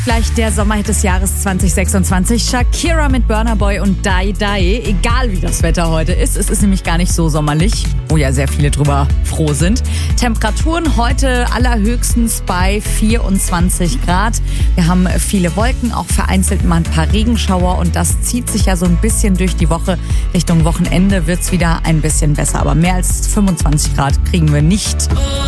vielleicht der Sommerhit des Jahres 2026. Shakira mit Burna Boy und Die Die. Egal wie das Wetter heute ist, es ist nämlich gar nicht so sommerlich, wo ja sehr viele drüber froh sind. Temperaturen heute allerhöchstens bei 24 Grad. Wir haben viele Wolken, auch vereinzelt mal ein paar Regenschauer und das zieht sich ja so ein bisschen durch die Woche. Richtung Wochenende wird's wieder ein bisschen besser, aber mehr als 25 Grad kriegen wir nicht.